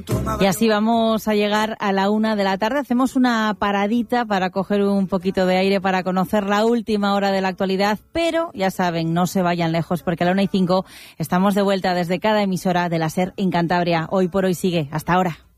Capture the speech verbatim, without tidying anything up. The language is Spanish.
Y así vamos a llegar a la una de la tarde. Hacemos una paradita para coger un poquito de aire, para conocer la última hora de la actualidad, pero ya saben, no se vayan lejos porque a la una y cinco estamos de vuelta desde cada emisora de la SER en Cantabria. Hoy por hoy sigue. Hasta ahora.